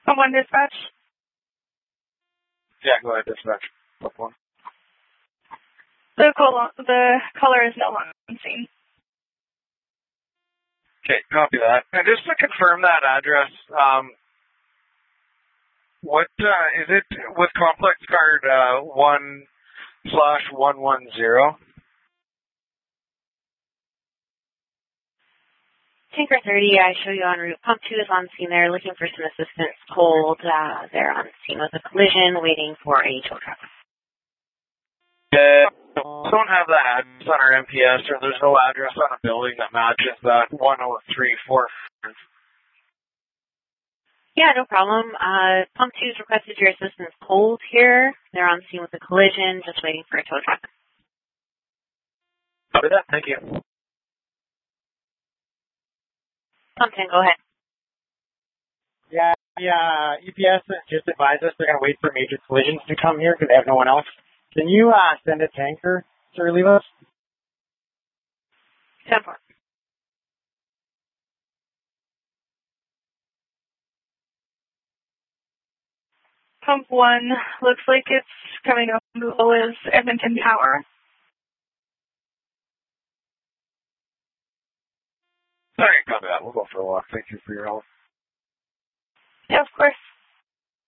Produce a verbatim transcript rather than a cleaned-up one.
Pump one dispatch. Yeah, go ahead, dispatch. Pump one. The, col- the color is no longer on scene. Okay, copy that. And just to confirm that address, um, what uh, is it with complex card uh, one slash one one zero? Tanker thirty, I show you en route. Pump two is on scene there, looking for some assistance. Told uh, they're on scene with a collision, waiting for a tow truck. Yeah, don't have that address on our M P S, or there's no address on a building that matches that one oh three four. Yeah, no problem. Uh, Pump two's requested your assistance. Cold here. They're on scene with a collision, just waiting for a tow truck. Copy that. Thank you. Pump ten, go ahead. Yeah, yeah. E P S just advised us they're going to wait for major collisions to come here because they have no one else. Can you uh, send a tanker to relieve us? ten four. Pump one looks like it's coming up. Google is Edmonton Tower. Sorry, copy that. We'll go for a walk. Thank you for your help. Yeah, of course.